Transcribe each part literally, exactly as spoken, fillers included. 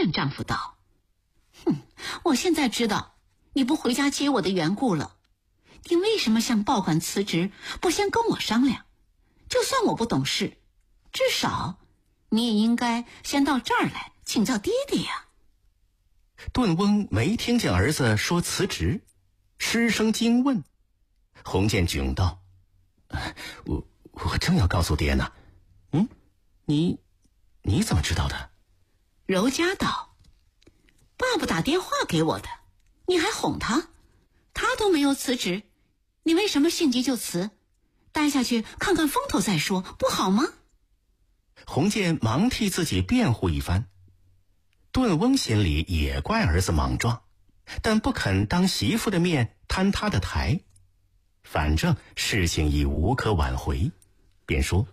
见丈夫道：哼，我现在知道你不回家接我的缘故了。你为什么向报馆辞职，不先跟我商量？就算我不懂事，至少你也应该先到这儿来请教爹爹呀。 顿翁没听见儿子说辞职，失声惊问。洪建窘道：我我正要告诉爹呢。嗯，你你怎么知道的？ 柔嘉道：爸爸打电话给我的，你还哄他，他都没有辞职，你为什么性急就辞？待下去看看风头再说，不好吗？ 洪建忙替自己辩护一番。顿翁心里也怪儿子莽撞，但不肯当媳妇的面摊他的台，反正事情已无可挽回，便说：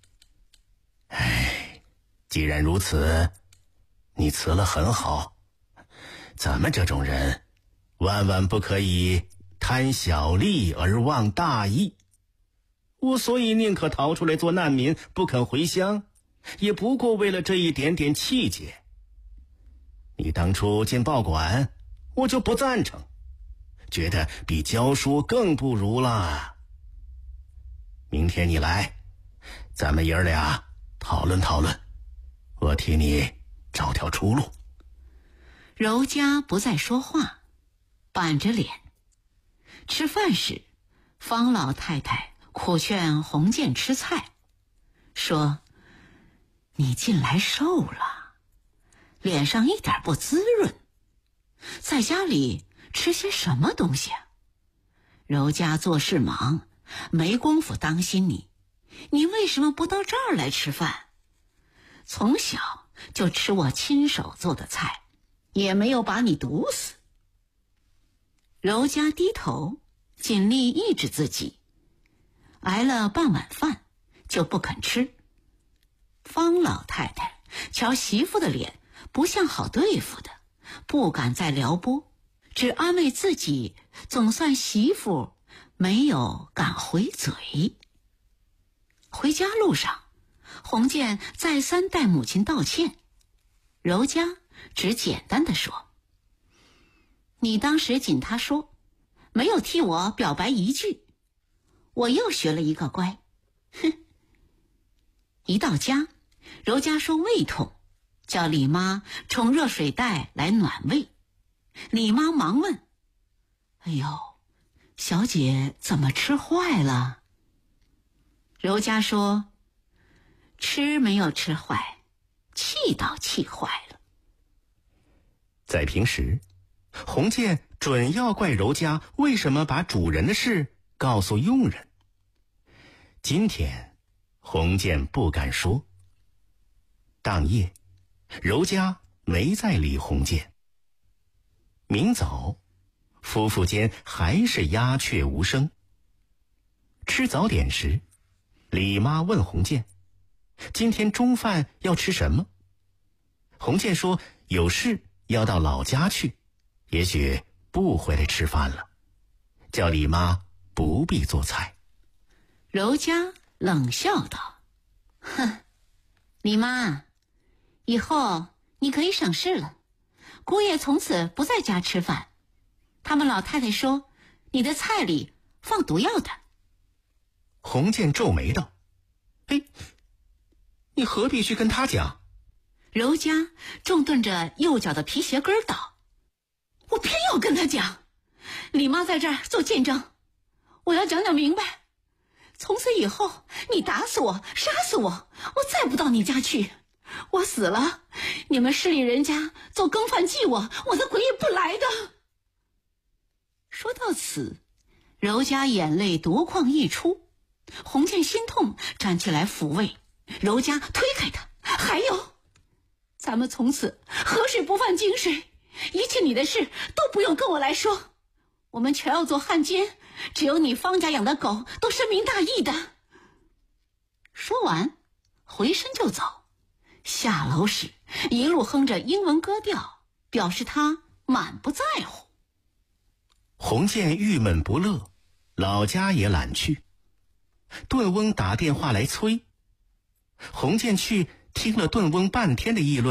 哎，既然如此，你辞了很好，咱们这种人万万不可以贪小利而忘大义。我所以宁可逃出来做难民，不肯回乡，也不过为了这一点点气节。你当初进报馆，我就不赞成，觉得比教书更不如了。明天你来，咱们爷儿俩讨论讨论，我替你找条出路。 柔嘉不再说话，板着脸。吃饭时，方老太太苦劝洪建吃菜，说：你近来瘦了，脸上一点不滋润，在家里吃些什么东西啊？柔嘉做事忙，没工夫当心你，你为什么不到这儿来吃饭？从小就吃我亲手做的菜，也没有把你毒死。柔嘉低头尽力抑制自己，挨了半碗饭就不肯吃。方老太太瞧媳妇的脸不像好对付的，不敢再撩拨，只安慰自己总算媳妇没有敢回嘴。回家路上，洪建再三代母亲道歉，柔嘉只简单地说：你当时紧他说，没有替我表白一句，我又学了一个乖。哼！一到家，柔嘉说胃痛，叫李妈冲热水袋来暖胃。李妈忙问：哎呦，小姐怎么吃坏了？柔嘉说：吃没有吃坏，气倒气坏了。 在平时，洪建准要怪柔嘉为什么把主人的事告诉佣人。今天洪建不敢说。当夜，柔嘉没再理洪建。明早，夫妇间还是鸦雀无声。吃早点时，李妈问洪建：今天中饭要吃什么？洪建说有事要到老家去，也许不回来吃饭了，叫李妈不必做菜。 柔嘉冷笑道：哼，李妈，以后你可以省事了，姑爷从此不在家吃饭，他们老太太说你的菜里放毒药的。 洪建皱眉道：嘿，你何必去跟他讲？ 柔嘉重顿着右脚的皮鞋跟道：我偏要跟他讲，李妈在这儿做见证，我要讲讲明白。从此以后，你打死我，杀死我，我再不到你家去。我死了，你们市里人家做更饭祭我，我的鬼也不来的。说到此，柔嘉眼泪夺眶溢出，洪建心痛，站起来抚慰。柔嘉推开他：还有，咱们从此河水不犯井水，一切你的事都不用跟我来说，我们全要做汉奸，只有你方家养的狗都深明大义的。说完，回身就走。下楼时一路哼着英文歌调，表示他满不在乎。 洪建郁闷不乐，老家也懒去。顿翁打电话来催，洪建去听了顿翁半天的议论，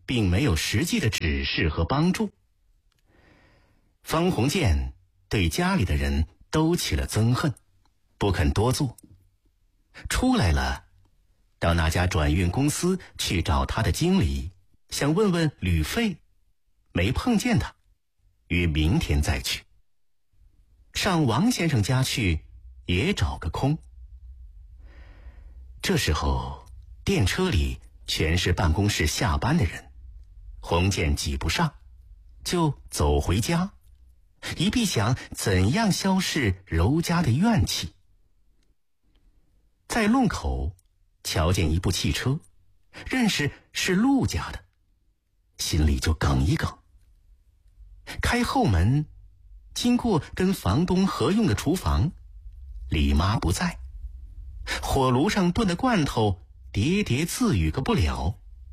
并没有实际的指示和帮助。方鸿渐对家里的人都起了憎恨，不肯多做。出来了，到那家转运公司去找他的经理，想问问旅费，没碰见他，约明天再去。上王先生家去，也找个空。这时候电车里全是办公室下班的人，鸿渐挤不上，就走回家，一必想怎样消逝柔家的怨气。在路口瞧见一部汽车，认识是陆家的，心里就梗一梗。开后门，经过跟房东合用的厨房，李妈不在，火炉上炖的罐头喋喋自语个不了。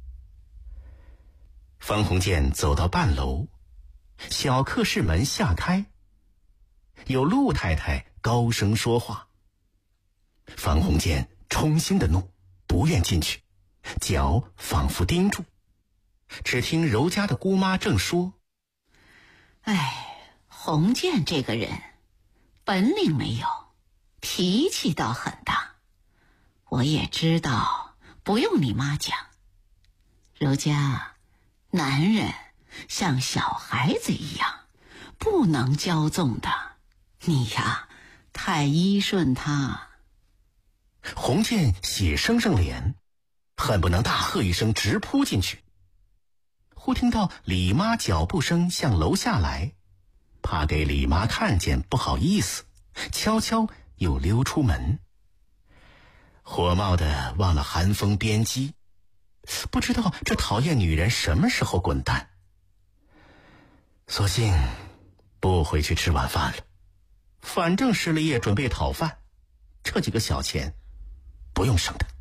方鸿渐走到半楼，小客室门下开，有陆太太高声说话。方鸿渐冲心的怒，不愿进去，脚仿佛钉住。只听柔家的姑妈正说： 哎，鸿渐这个人本领没有，脾气倒很大，我也知道，不用你妈讲。柔家男人像小孩子一样，不能骄纵的，你呀太依顺他。 鸿渐血生生脸，恨不能大喝一声直扑进去。忽听到李妈脚步声向楼下来，怕给李妈看见不好意思，悄悄又溜出门。火冒的忘了寒风边机，不知道这讨厌女人什么时候滚蛋。索性不回去吃晚饭了，反正失了业准备讨饭，这几个小钱不用省的。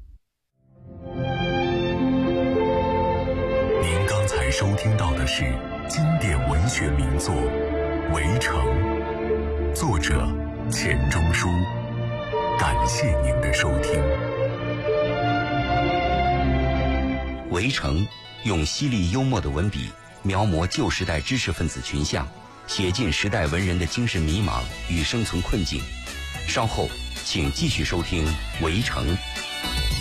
您刚才收听到的是经典文学名作《围城》，作者钱钟书。感谢您的收听。 《围城》用犀利幽默的文笔描摹旧时代知识分子群像，写尽时代文人的精神迷茫与生存困境。稍后请继续收听《围城》。